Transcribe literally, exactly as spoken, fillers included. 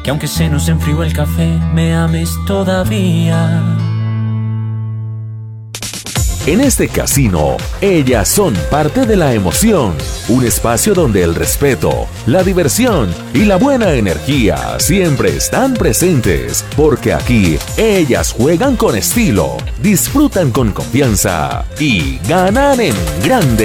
que aunque se nos enfrió el café, me ames todavía. En este casino, ellas son parte de la emoción, un espacio donde el respeto, la diversión y la buena energía siempre están presentes, porque aquí ellas juegan con estilo, disfrutan con confianza y ganan en grande.